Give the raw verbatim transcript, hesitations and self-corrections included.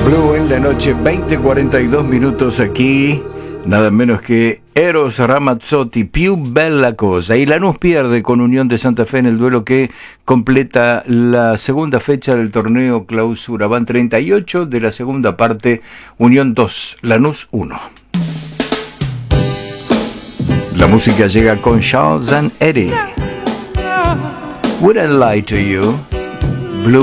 Blue en la noche, veinte cuarenta y dos minutos aquí, nada menos que Eros Ramazzotti, più bella cosa. Y Lanús pierde con Unión de Santa Fe en el duelo que completa la segunda fecha del torneo Clausura. Van treinta y ocho de la segunda parte, Unión dos, Lanús uno. La música llega con Charles and Eddie. Would I lie to you?